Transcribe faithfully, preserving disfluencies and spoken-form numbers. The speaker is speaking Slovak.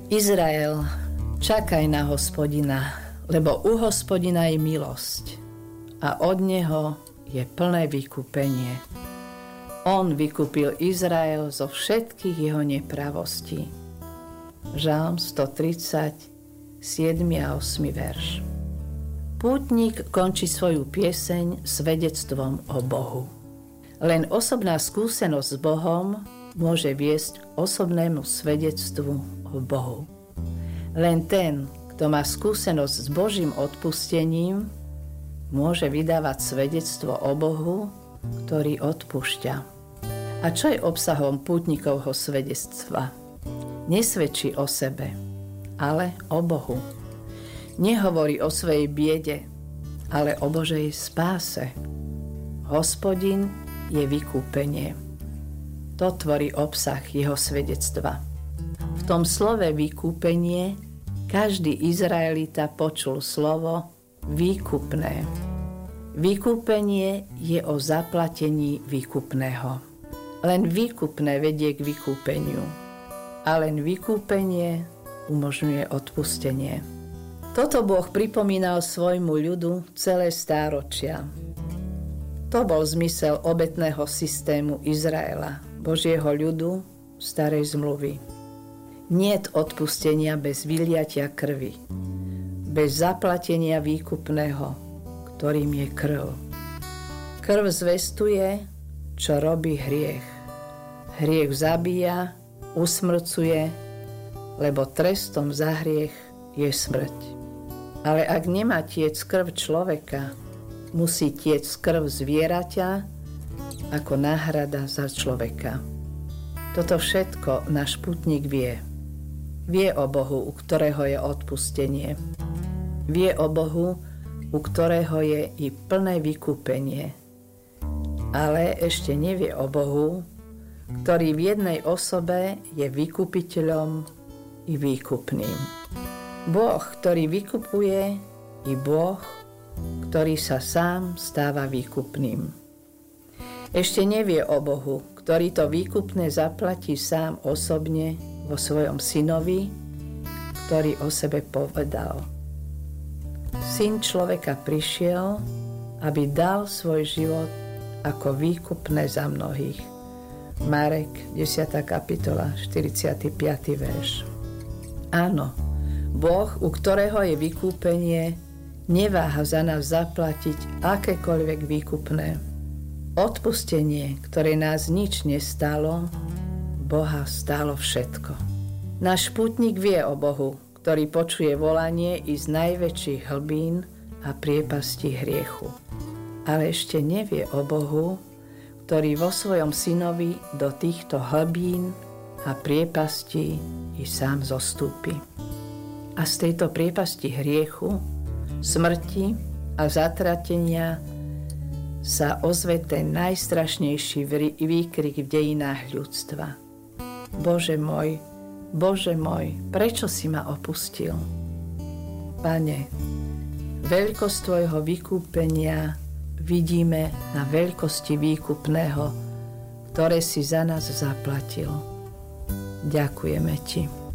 Izrael, čakaj na Hospodina, lebo u Hospodina je milosť a od Neho je plné vykúpenie. On vykúpil Izrael zo všetkých jeho nepravostí. Žalm stotridsať, siedmy a ôsmy verš. Pútnik končí svoju pieseň svedectvom o Bohu. Len osobná skúsenosť s Bohom môže viesť k osobnému svedectvu o Bohu. Len ten, kto má skúsenosť s Božím odpustením, môže vydávať svedectvo o Bohu, ktorý odpúšťa. A čo je obsahom pútnikovho svedectva? Nesvedčí o sebe, ale o Bohu. Nehovorí o svojej biede, ale o Božej spáse. Hospodin je vykúpenie. To tvorí obsah jeho svedectva. V tom slove vykúpenie každý Izraelita počul slovo výkupné. Vykúpenie je o zaplatení výkupného. Len výkupné vedie k vykúpeniu. A len vykúpenie umožňuje odpustenie. Toto Boh pripomínal svojmu ľudu celé stáročia. To bol zmysel obetného systému Izraela, Božieho ľudu, starej zmluvy. Niet odpustenia bez vyliatia krvi, bez zaplatenia výkupného, ktorým je krv. Krv zvestuje, čo robí hriech. Hriech zabíja, usmrcuje, lebo trestom za hriech je smrť. Ale ak nemá tiec krv človeka, musí tiec krv zvieraťa ako náhrada za človeka. Toto všetko náš putník vie. Vie o Bohu, u ktorého je odpustenie. Vie o Bohu, u ktorého je i plné vykúpenie. Ale ešte nevie o Bohu, ktorý v jednej osobe je vykupiteľom i výkupným. Boh, ktorý vykupuje, i Boh, ktorý sa sám stáva výkupným. Ešte nevie o Bohu, ktorý to výkupné zaplatí sám osobne vo svojom synovi, ktorý o sebe povedal. Syn človeka prišiel, aby dal svoj život ako výkupné za mnohých. Marek, desiata kapitola, štyridsiaty piaty verš. Áno, Boh, u ktorého je vykúpenie, neváha za nás zaplatiť akékoľvek výkupné. Odpustenie, ktoré nás nič nestálo, Boha stálo všetko. Náš pútnik vie o Bohu, ktorý počuje volanie i z najväčších hlbín a priepastí hriechu. Ale ešte nevie o Bohu, ktorý vo svojom synovi do týchto hlbín a priepastí i sám zostúpi. A z tejto priepasti hriechu, smrti a zatratenia sa ozve ten najstrašnejší výkrik v dejinách ľudstva. Bože môj, Bože môj, prečo si ma opustil? Pane, veľkosť tvojho vykúpenia vidíme na veľkosti výkupného, ktoré si za nás zaplatil. Ďakujeme ti.